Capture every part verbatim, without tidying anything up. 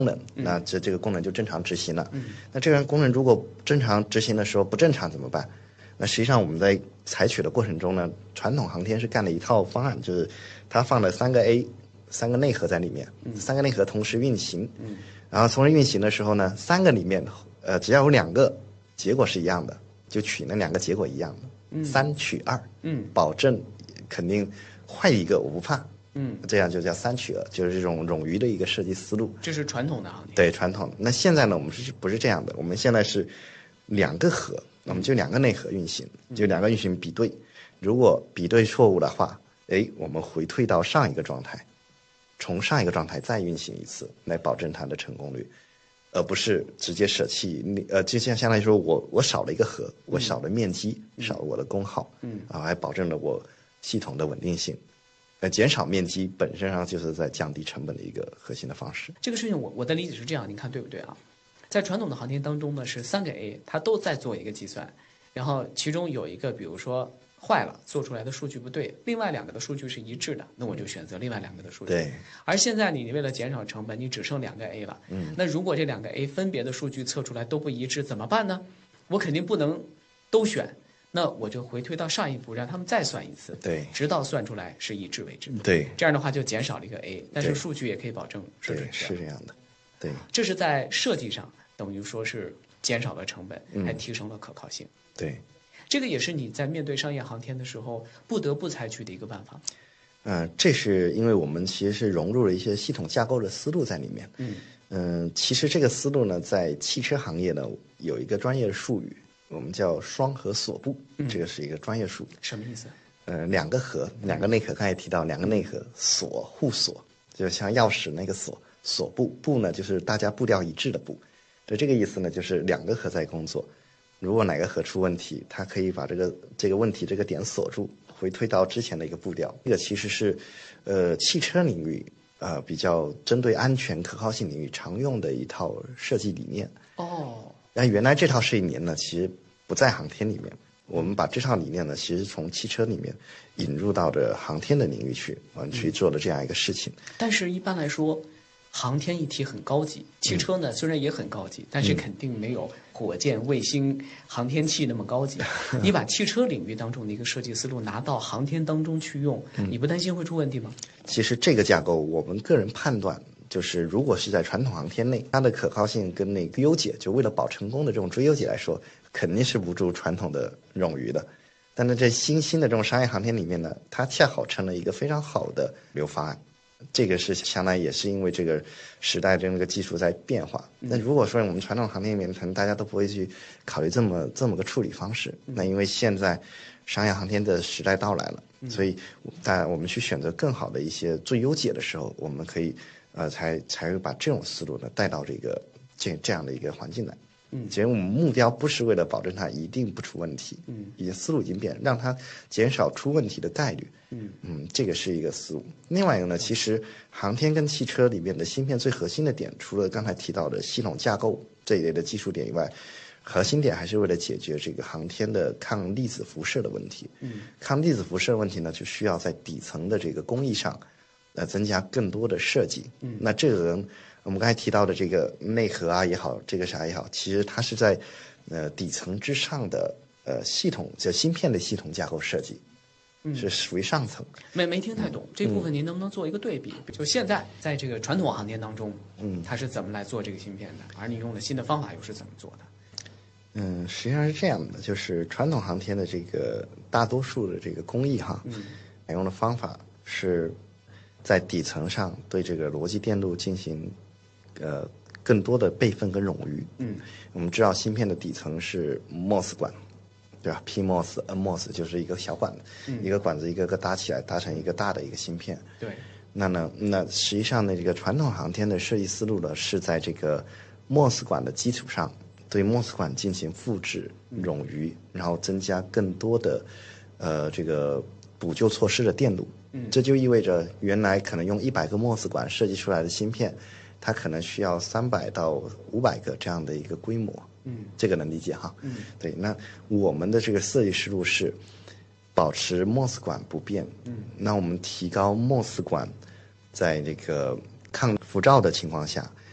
能，那这这个功能就正常执行了。嗯、那这个功能如果正常执行的时候不正常怎么办？那实际上我们在采取的过程中呢，传统航天是干了一套方案，就是它放了三个 A， 三个内核在里面，嗯、三个内核同时运行，嗯、然后同时运行的时候呢，三个里面呃只要有两个结果是一样的，就取那两个结果一样的，嗯、三取二，嗯，保证肯定坏一个我不怕。嗯，这样就叫三取二，就是这种冗余的一个设计思路。 这是传统的航天。 对，传统。那现在呢，我们是不是这样的？我们现在是两个核，我们就两个内核运行，就两个运行比对。如果比对错误的话，哎，我们回退到上一个状态，从上一个状态再运行一次，来保证它的成功率，而不是直接舍弃。呃，就像相当于说我我少了一个核，我少了面积，嗯、少了我的功耗，嗯，啊，还保证了我系统的稳定性。呃，减少面积本身上就是在降低成本的一个核心的方式。 这个事情我我的理解是这样，您看对不对啊？在传统的航天当中呢，是三个 A， 它都在做一个计算，然后其中有一个，比如说坏了，做出来的数据不对，另外两个的数据是一致的，那我就选择另外两个的数据。 对。 而现在你为了减少成本，你只剩两个 A 了。嗯。那如果这两个 A 分别的数据测出来都不一致，怎么办呢？我肯定不能都选。那我就回退到上一步，让他们再算一次， 对， 直到算出来是一致为止。 对， 这样的话就减少了一个 A， 但是数据也可以保证是准确。 是这样的，对。 这是在设计上等于说是减少了成本， 嗯、 还提升了可靠性。 对， 这个也是你在面对商业航天的时候不得不采取的一个办法。 嗯、呃，这是因为我们其实是融入了一些系统架构的思路在里面。嗯嗯、呃，其实这个思路呢，在汽车行业呢有一个专业的术语。我们叫双核锁部，这个是一个专业术语。 什么意思？ 呃，两个核，两个内核，刚才提到两个内核锁互锁，就像钥匙那个锁，锁部部呢就是大家步调一致的步。对，这个意思呢就是两个核在工作，如果哪个核出问题，它可以把这个这个问题这个点锁住，回退到之前的一个步调。这个其实是，呃，汽车领域呃比较针对安全可靠性领域常用的一套设计理念。 哦。 但原来这套设计理念呢，其实不在航天里面。我们把这套理念呢，其实从汽车里面引入到这航天的领域去，我们去做了这样一个事情。 嗯、但是，一般来说，航天一体很高级，汽车呢、嗯、虽然也很高级，但是肯定没有火箭、卫星、航天器那么高级。你把汽车领域当中的一个设计思路拿到航天当中去用，嗯、你不担心会出问题吗？ 其实这个架构，我们个人判断。就是如果是在传统航天内，它的可靠性跟那个优解，就为了保成功的这种追优解来说，肯定是不如传统的冗余的。但是在新兴的这种商业航天里面呢，它恰好成了一个非常好的流方案。这个是相当于也是因为这个时代这个技术在变化。那如果说我们传统航天里面，可能大家都不会去考虑这么这么个处理方式。那因为现在商业航天的时代到来了，所以在我们去选择更好的一些最优解的时候，我们可以。呃，才才会把这种思路呢带到这个这这样的一个环境来。嗯，其实我们目标不是为了保证它一定不出问题，嗯，已经思路已经变了，让它减少出问题的概率。嗯嗯，这个是一个思路。另外一个呢，其实航天跟汽车里面的芯片最核心的点，除了刚才提到的系统架构这一类的技术点以外，核心点还是为了解决这个航天的抗粒子辐射的问题。嗯，抗粒子辐射问题呢，就需要在底层的这个工艺上。呃，增加更多的设计。嗯，那这个我们刚才提到的这个内核啊也好，这个啥也好，其实它是在呃底层之上的呃系统，叫芯片的系统架构设计，嗯、是属于上层。 没没听太懂、嗯、这部分，您能不能做一个对比？嗯、就现在在这个传统航天当中，嗯，它是怎么来做这个芯片的？而你用了新的方法又是怎么做的？ 嗯，实际上是这样的，就是传统航天的这个大多数的这个工艺哈，嗯，采用的方法是。在底层上对这个逻辑电路进行，呃，更多的备份跟冗余。嗯，我们知道芯片的底层是 M O S 管，对吧 ？P M O S、N M O S 就是一个小管子，嗯、一个管子一个个搭起来，搭成一个大的一个芯片。 对。 那呢，那实际上呢，这个传统航天的设计思路呢，是在这个 M O S 管的基础上，对 M O S 管进行复制、冗余，然后增加更多的，呃，这个补救措施的电路。嗯，这就意味着原来可能用一百个 M O S 管设计出来的芯片，它可能需要三百到五百个这样的一个规模。嗯，这个能理解哈。嗯，对。那我们的这个设计思路是保持 M O S 管不变。嗯，那我们提高 M O S 管在这个抗辐照的情况下，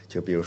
就比如